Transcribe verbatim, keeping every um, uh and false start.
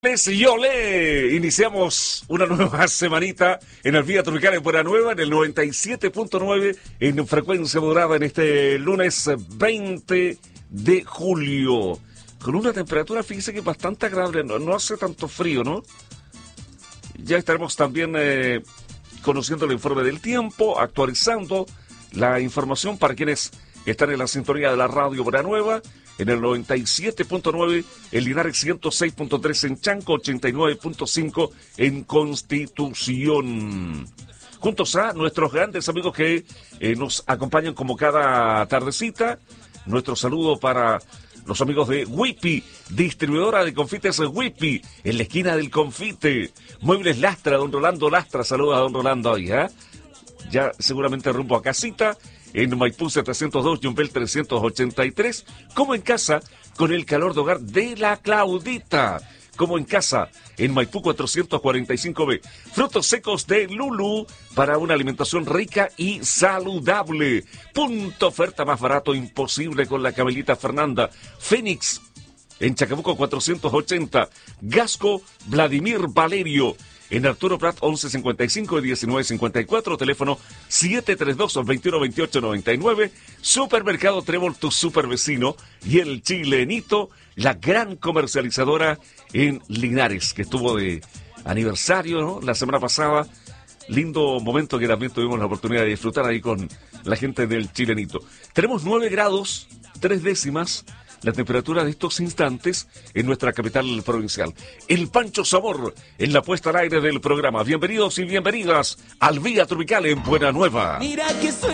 Y olé, iniciamos una nueva semanita en el Vía Tropical en Buena Nueva, en el noventa y siete punto nueve en frecuencia modulada en este lunes veinte de julio. Con una temperatura, fíjese que bastante agradable, no, no hace tanto frío, ¿no? Ya estaremos también eh, conociendo el informe del tiempo, actualizando la información para quienes están en la sintonía de la radio Buena Nueva. En el noventa y siete punto nueve, en Linares ciento seis punto tres, en Chanco ochenta y nueve punto cinco, en Constitución. Juntos a nuestros grandes amigos que eh, nos acompañan como cada tardecita. Nuestro saludo para los amigos de Whippy, distribuidora de confites Whippy, en la esquina del confite. Muebles Lastra, don Rolando Lastra, saludos a don Rolando hoy, ¿eh? Ya seguramente rumbo a casita. En Maipú setecientos dos, Yumbel trescientos ochenta y tres, como en casa, con el calor de hogar de la Claudita. Como en casa, en Maipú cuatrocientos cuarenta y cinco B. Frutos secos de Lulú para una alimentación rica y saludable. Punto oferta más barato imposible con la Cabellita Fernanda. Fénix, en Chacabuco cuatrocientos ochenta. Gasco Vladimir Valerio. En Arturo Prat once cincuenta y cinco y diecinueve cincuenta y cuatro, teléfono siete tres dos, dos uno dos ocho nueve nueve, Supermercado Trébol, tu super vecino, y el Chilenito, la gran comercializadora en Linares, que estuvo de aniversario, ¿no?, la semana pasada. Lindo momento que también tuvimos la oportunidad de disfrutar ahí con la gente del Chilenito. Tenemos nueve grados, tres décimas. La temperatura de estos instantes en nuestra capital provincial. El Pancho Sabor en la puesta al aire del programa. Bienvenidos y bienvenidas al Vía Tropical en Buena Nueva. Mira que soy